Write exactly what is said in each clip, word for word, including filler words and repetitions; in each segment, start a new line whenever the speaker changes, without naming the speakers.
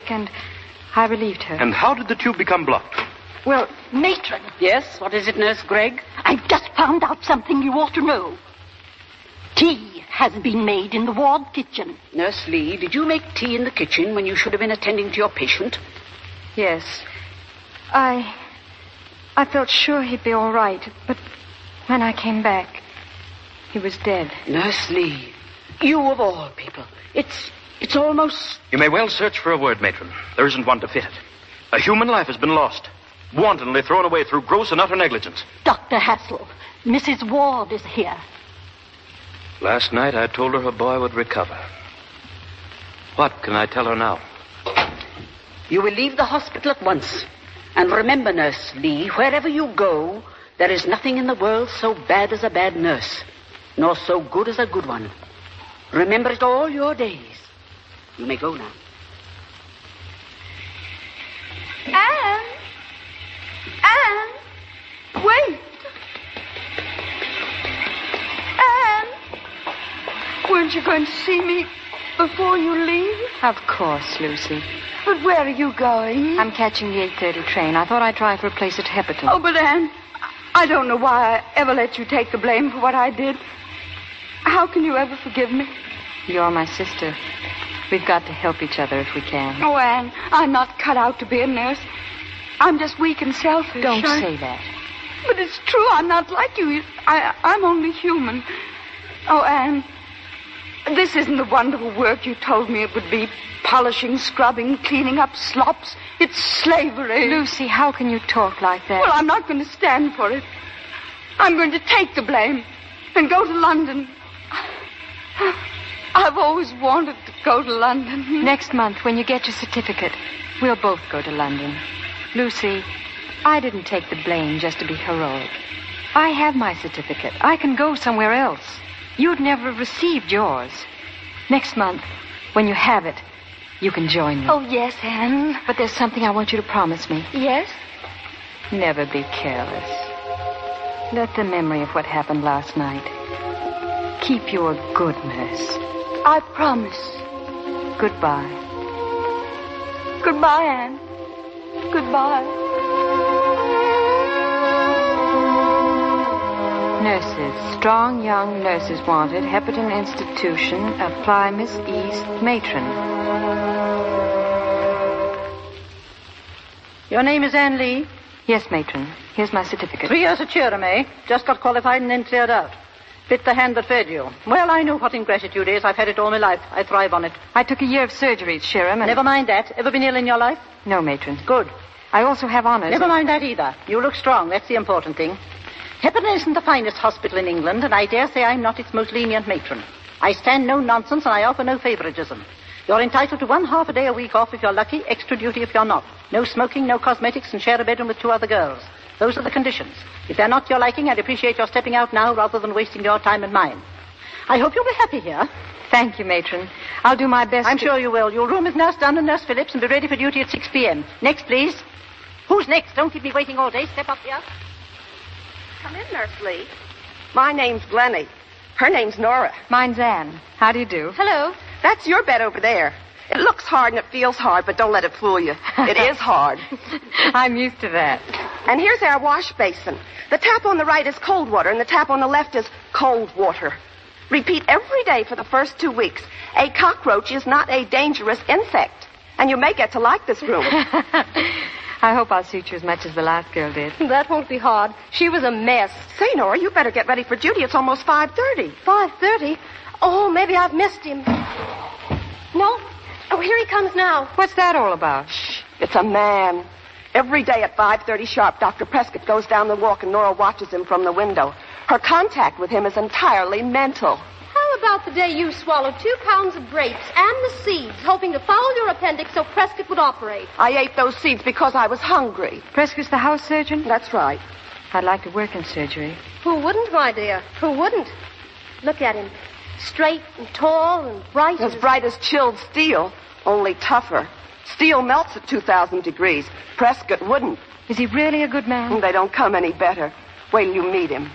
and I relieved her.
And how did the tube become blocked?
Well,
Matron.
Yes, what is it, Nurse Gregg?
I've just found out something you ought to know. Tea has been made in the ward kitchen.
Nurse Lee, did you make tea in the kitchen when you should have been attending to your patient?
yes. I... I felt sure he'd be all right, but when I came back, he was dead.
Nurse Lee, you of all people. It's... it's almost...
You may well search for a word, matron. There isn't one to fit it. A human life has been lost, wantonly thrown away through gross and utter negligence.
Doctor Hassel, Missus Ward is here.
Last night I told her her boy would recover. What can I tell her now?
You will leave the hospital at once. And remember, Nurse Lee, wherever you go, there is nothing in the world so bad as a bad nurse, nor so good as a good one. Remember it all your days. You may go now.
Anne! Anne! Wait! Anne! Weren't you going to see me before you leave?
Of course, Lucy.
But where are you going?
I'm catching the eight thirty train. I thought I'd try for a place at Hepperton.
Oh, but Anne, I don't know why I ever let you take the blame for what I did. How can you ever forgive me?
You're my sister. We've got to help each other if we can.
Oh, Anne, I'm not cut out to be a nurse. I'm just weak and selfish.
Don't
I...
say that.
But it's true. I'm not like you. I, I'm only human. Oh, Anne, this isn't the wonderful work you told me it would be. Polishing, scrubbing, cleaning up slops. It's slavery.
Lucy, how can you talk like that?
Well, I'm not going to stand for it. I'm going to take the blame and go to London. I've always wanted to go to London.
Next month, when you get your certificate, we'll both go to London. Lucy, I didn't take the blame just to be heroic. I have my certificate. I can go somewhere else. You'd never have received yours. Next month, when you have it, you can join me.
Oh, yes, Anne.
But there's something I want you to promise me.
Yes?
Never be careless. Let the memory of what happened last night keep you a good nurse.
I promise.
Goodbye.
Goodbye, Anne. Goodbye.
Nurses. Strong young nurses wanted. Hepperton Institution. Apply Miss East, matron.
Your name is Anne Lee?
Yes, matron. Here's my certificate.
Three years at Cherham, eh? Just got qualified and then cleared out. Bit the hand that fed you. Well, I know what ingratitude is. I've had it all my life. I thrive on it.
I took a year of surgery at Cherham and...
Never mind that. Ever been ill in your life?
No, matron.
Good.
I also have honors.
Never mind that either. You look strong. That's the important thing. Hepperton isn't the finest hospital in England, and I dare say I'm not its most lenient matron. I stand no nonsense, and I offer no favoritism. You're entitled to one half a day a week off if you're lucky, extra duty if you're not. No smoking, no cosmetics, and share a bedroom with two other girls. Those are the conditions. If they're not your liking, I'd appreciate your stepping out now rather than wasting your time and mine. I hope you'll be happy here.
Thank you, matron. I'll do my best
I'm
to...
sure you will. Your room is Nurse Dunn and Nurse Phillips, and be ready for duty at six p.m. Next, please. Who's next? Don't keep me waiting all day. Step up here.
Come in, Nurse Lee. My name's Glennie. Her name's Nora.
Mine's Anne. How do you do?
Hello.
That's your bed over there. It looks hard and it feels hard, but don't let it fool you. It is hard.
I'm used to that.
And here's our wash basin. The tap on the right is cold water, and the tap on the left is cold water. Repeat every day for the first two weeks. A cockroach is not a dangerous insect. And you may get to like this room.
I hope I'll suit you as much as the last girl did.
That won't be hard. She was a mess.
Say, Nora, you better get ready for duty. It's almost five thirty.
five thirty? Oh, maybe I've missed him. No? Oh, here he comes now.
What's that all about?
Shh. It's a man. Every day at five thirty sharp, Doctor Prescott goes down the walk and Nora watches him from the window. Her contact with him is entirely mental.
How about the day you swallowed two pounds of grapes and the seeds, hoping to foul your appendix so Prescott would operate?
I ate those seeds because I was hungry.
Prescott's the house surgeon?
That's right.
I'd like to work in surgery.
Who wouldn't, my dear? Who wouldn't? Look at him. Straight and tall and bright.
As bright as chilled steel, only tougher. Steel melts at two thousand degrees. Prescott wouldn't.
Is he really a good man?
They don't come any better. Wait till you meet him.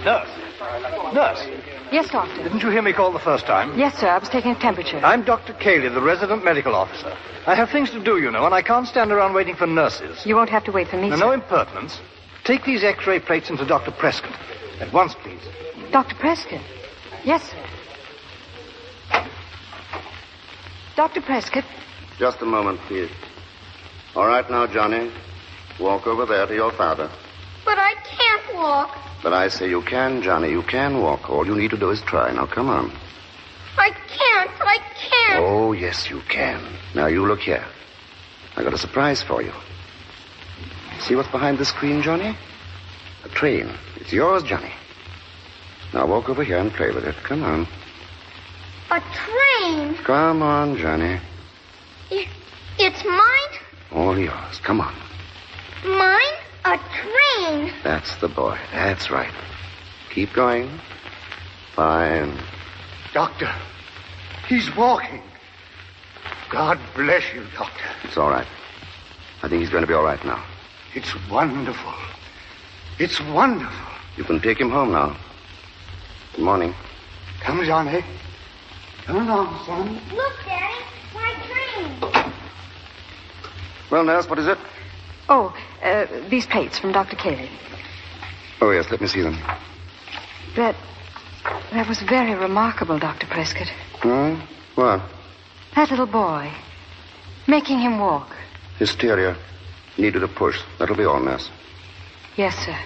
Nurse. Nurse.
Yes, Doctor.
Didn't you hear me call the first time?
Yes, sir. I was taking a temperature.
I'm Doctor Cayley, the resident medical officer. I have things to do, you know, and I can't stand around waiting for nurses.
You won't have to wait for me,
Now,
sir.
no impertinence. Take these X-ray plates into Doctor Prescott. At once, please.
Doctor Prescott. Yes, sir. Doctor Prescott.
Just a moment, please. All right now, Johnny. Walk over there to your father.
But I can't walk.
But I say you can, Johnny. You can walk. All you need to do is try. Now, come on.
I can't. I can't.
Oh, yes, you can. Now, you look here. I got a surprise for you. See what's behind the screen, Johnny? A train. It's yours, Johnny. Now, walk over here and play with it. Come on.
A train?
Come on, Johnny.
It, it's mine?
All yours. Come on.
Mine? A train?
That's the boy. That's right. Keep going. Fine.
Doctor, he's walking. God bless you, Doctor.
It's all right. I think he's going to be all right now.
It's wonderful. It's wonderful.
You can take him home now. Good morning.
Come, Johnny. Come along, son.
Look, Daddy. My train.
Well, nurse, what is it?
Oh, uh, these plates from Doctor Cayley.
Oh, yes, let me see them.
That... that was very remarkable, Doctor Prescott.
Hmm? What?
That little boy. Making him walk.
Hysteria. Needed a push. That'll be all, nurse.
Yes, sir.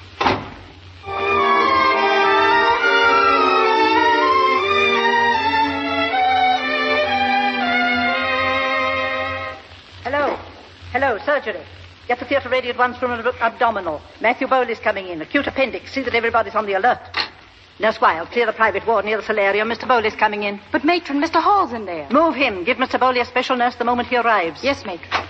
Hello. Hello, surgery. Get the theatre ready at once for an abdominal. Matthew Bowley's coming in. Acute appendix. See that everybody's on the alert. Nurse Wilde, clear the private ward near the solarium. Mister Bowley's coming in.
But, Matron, Mister Hall's in there.
Move him. Give Mister Bowley a special nurse the moment he arrives.
Yes, Matron.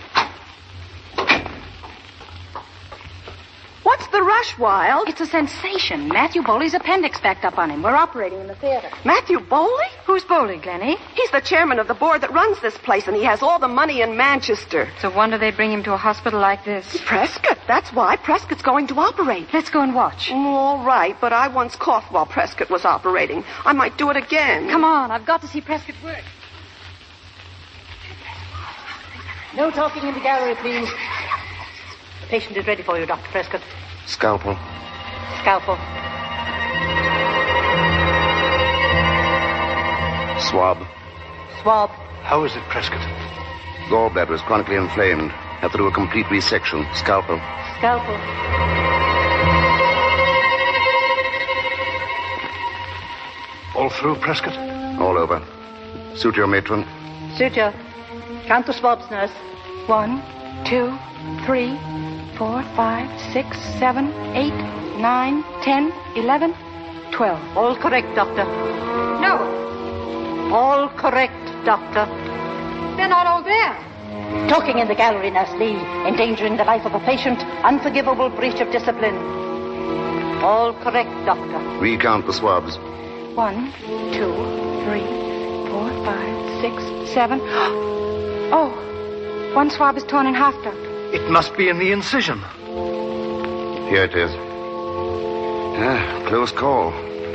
What's the rush, Wild?
It's a sensation. Matthew Bowley's appendix backed up on him. We're operating in the theater.
Matthew Bowley?
Who's Bowley, Glennie?
He's the chairman of the board that runs this place, and he has all the money in Manchester.
It's a wonder they bring him to a hospital like this.
Prescott, that's why. Prescott's going to operate.
Let's go and watch.
All right, but I once coughed while Prescott was operating. I might do it again.
Come on, I've got to see Prescott work.
No talking in the gallery, please. The patient is ready for you, Doctor Prescott.
Scalpel.
Scalpel.
Swab.
Swab.
How is it, Prescott?
Gallbladder is chronically inflamed. Have to do a complete resection. Scalpel.
Scalpel.
All through, Prescott?
All over. Suture, matron.
Suture. Count the swabs, nurse.
One, two, three, four, five, six, seven, eight, nine, ten, eleven, twelve.
All correct, doctor.
No,
All correct, doctor.
they're not all there.
Talking in the gallery, Nurse Lee. Endangering the life of a patient. Unforgivable breach of discipline. All correct, doctor.
Recount the swabs.
One, two, three, four, five, six, seven. Oh, one swab is torn in half, Doctor.
It must be in the incision.
Here it is. Ah, close call.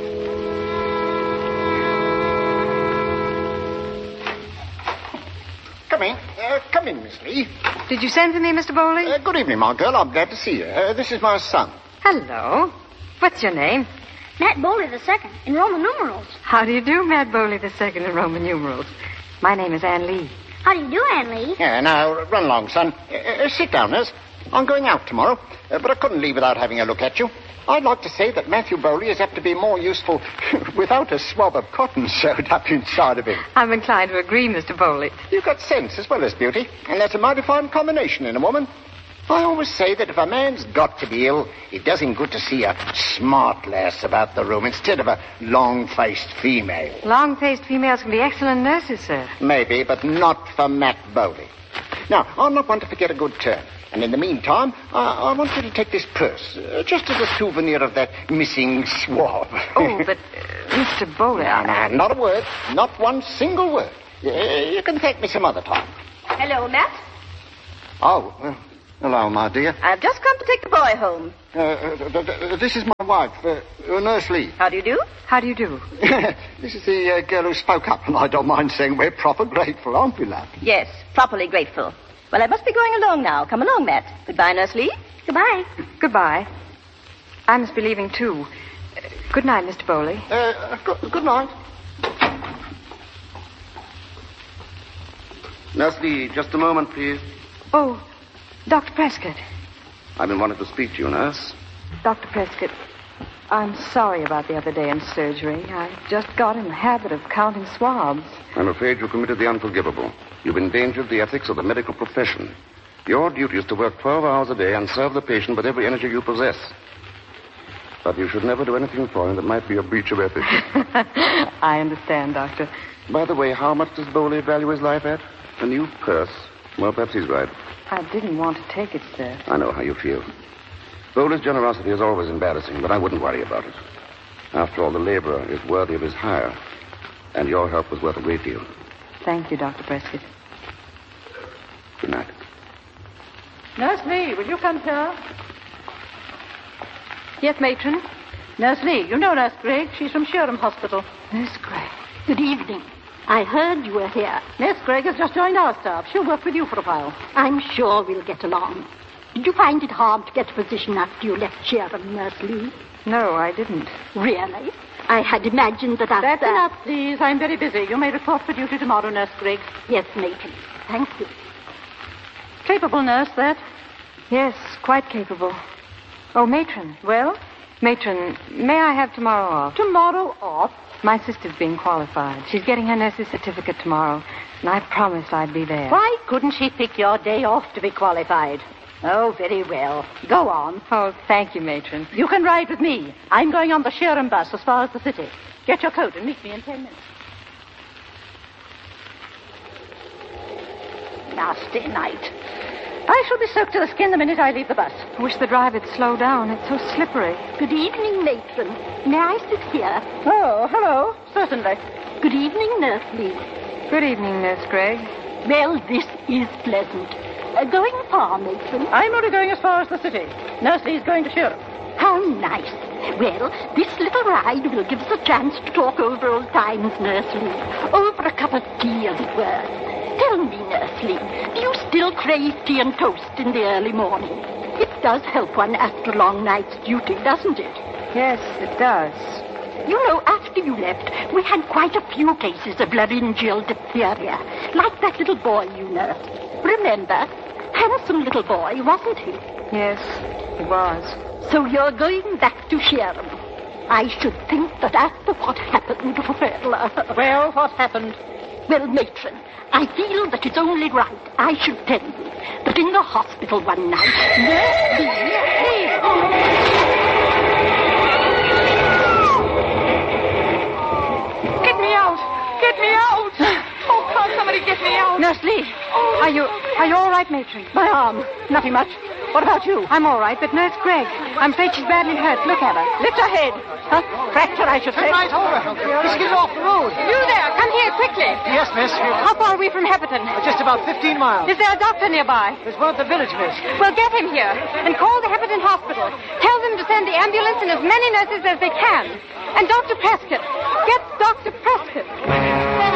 Come in. Uh, come in, Miss Lee.
Did you send for me, Mister Bowley?
Uh, good evening, my girl. I'm glad to see you. Uh, this is my son.
Hello. What's your name?
Matt Bowley the second, in Roman numerals.
How do you do, Matt Bowley the second in Roman numerals? My name is Ann Lee.
How do you do, Ann Lee?
Yeah, now, run along, son. Uh, uh, sit down, nurse. I'm going out tomorrow, uh, but I couldn't leave without having a look at you. I'd like to say that Matthew Bowley is apt to be more useful without a swab of cotton sewed up inside of him.
I'm inclined to agree, Mister Bowley.
You've got sense as well as beauty, and that's a mighty fine combination in a woman. I always say that if a man's got to be ill, it does him good to see a smart lass about the room instead of a long-faced female.
Long-faced females can be excellent nurses, sir.
Maybe, but not for Matt Bowley. Now, I'm not one to forget a good turn. And in the meantime, I, I want you to take this purse, uh, just as a souvenir of that missing swab.
Oh, but, uh, Mister Bowley...
No, no, not a word. Not one single word. Uh, you can thank me some other time.
Hello, Matt.
Oh, uh, Hello, my dear.
I've just come to take the boy home.
Uh, uh, th- th- this is my wife, uh, uh, Nurse Lee.
How do you do?
How do you do?
This is the uh, girl who spoke up, and I don't mind saying we're proper grateful, aren't we, lad?
Yes, properly grateful. Well, I must be going along now. Come along, Matt. Goodbye, Nurse Lee.
Goodbye.
Goodbye. I must be leaving, too. Uh, good night, Mister Bowley.
Uh, good, good night.
Nurse Lee, just a moment, please.
Oh, Doctor Prescott.
I've been wanting to speak to you, nurse.
Doctor Prescott, I'm sorry about the other day in surgery. I just got in the habit of counting swabs.
I'm afraid you committed the unforgivable. You've endangered the ethics of the medical profession. Your duty is to work twelve hours a day and serve the patient with every energy you possess. But you should never do anything for him that might be a breach of ethics.
I understand, Doctor.
By the way, how much does Bowley value his life at? A new purse. Well, perhaps he's right.
I didn't want to take it, sir.
I know how you feel. Bowley's generosity is always embarrassing, but I wouldn't worry about it. After all, the laborer is worthy of his hire, and your help was worth a great deal.
Thank you, Doctor Prescott.
Good night.
Nurse Lee, will you come here?
Yes, matron?
Nurse Lee, you know Nurse Gregg. She's from Shoreham Hospital.
Nurse Gregg.
Good evening. I heard you were here.
Nurse Gregg has just joined our staff. She'll work with you for a while.
I'm sure we'll get along. Did you find it hard to get a position after you left Sheridan, Nurse Lee?
No, I didn't.
Really? I had imagined that after...
That's enough, please. I'm very busy. You may report for duty tomorrow, Nurse Gregg.
Yes, matron. Thank you.
Capable nurse, that?
Yes, quite capable. Oh, matron.
Well?
Matron, may I have tomorrow off?
Tomorrow off?
My sister's being qualified. She's getting her nurse's certificate tomorrow, and I promised I'd be there.
Why couldn't she pick your day off to be qualified? Oh, very well. Go on.
Oh, thank you, matron.
You can ride with me. I'm going on the Shoreham bus as far as the city. Get your coat and meet me in ten minutes. Nasty night. I shall be soaked to the skin the minute I leave the bus.
I wish the driver'd slow down. It's so slippery.
Good evening, matron. May I sit here?
Oh, hello. Certainly.
Good evening, Nurse Lee.
Good evening, Nurse Gregg.
Well, this is pleasant. Uh, going far, matron?
I'm only going as far as the city. Nurse Lee's going to Shoreham.
How nice. Well, this little ride will give us a chance to talk over old times, Nurse Lee. Over a cup of tea, as it were. Tell me, Nurse Lee, do you still crave tea and toast in the early morning? It does help one after a long night's duty, doesn't it?
Yes, it does.
You know, after you left, we had quite a few cases of laryngeal diphtheria, like that little boy you nursed. Remember? Handsome little boy, wasn't he?
Yes, he was.
So you're going back to Shoreham. I should think that after what happened, well...
Well, what happened?
Well, matron, I feel that it's only right I should tell you that in the hospital one night, Nurse Lee...
Get me out! Get me out! Oh, can't somebody get me out?
Nurse Lee.
Oh. Are you, are you all right, matron?
My arm. Nothing much. What about you?
I'm all right, but Nurse Gregg, I'm afraid she's badly hurt. Look at her.
Lift her head. Huh? Fracture, I should say.
Right over. Just get off the road.
You there, come here quickly.
Yes, miss.
How far are we from Hepperton?
Just about fifteen miles.
Is there a doctor nearby?
There's one at the village, miss.
Well, get him here and call the Hepperton Hospital. Tell them to send the ambulance and as many nurses as they can. And Doctor Prescott. Get Doctor Prescott.